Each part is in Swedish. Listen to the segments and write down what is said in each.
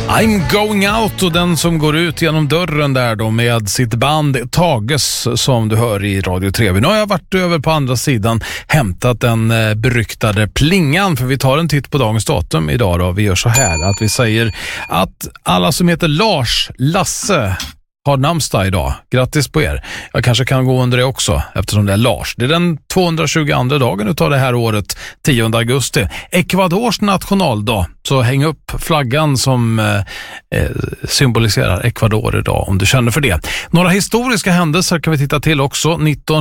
I'm going out, och den som går ut genom dörren där då med sitt band Tages som du hör i Radio 3. Nu har jag varit över på andra sidan, hämtat den beryktade plingan, för vi tar en titt på dagens datum idag då. Vi gör så här att vi säger att alla som heter Lars, Lasse har namnsdag idag. Grattis på er. Jag kanske kan gå under det också eftersom det är Lars. Det är den 222 dagen utav det här året, 10 augusti. Ecuadors nationaldag. Så häng upp flaggan som symboliserar Ecuador idag om du känner för det. Några historiska händelser kan vi titta till också.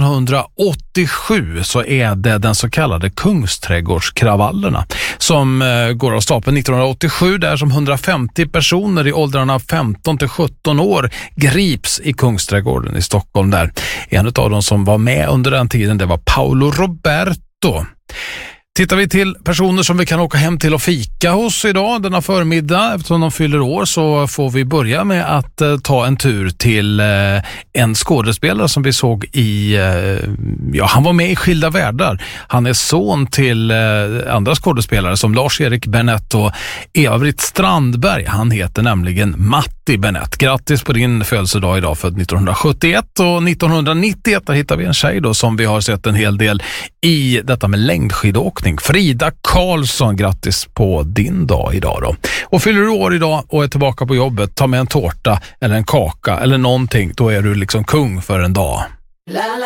1987 så är det den så kallade Kungsträdgårdskravallerna som går av stapeln 1987, där som 150 personer i åldrarna 15 till 17 år grips i Kungsträdgården i Stockholm där. En av dem som var med under den tiden, det var Paolo Roberto. Tittar vi till personer som vi kan åka hem till och fika hos idag denna förmiddag, eftersom de fyller år, så får vi börja med att ta en tur till en skådespelare som vi såg i, han var med i Skilda världar. Han är son till andra skådespelare som Lars-Erik Bennett och Eva-Britt Strandberg. Han heter nämligen Matti Bennett. Grattis på din födelsedag idag, född 1971, och 1991 där hittar vi en tjej då som vi har sett en hel del i detta med längdskidåkning. Frida Karlsson, grattis på din dag idag då. Och fyller du år idag och är tillbaka på jobbet, ta med en tårta eller en kaka eller någonting, då är du liksom kung för en dag.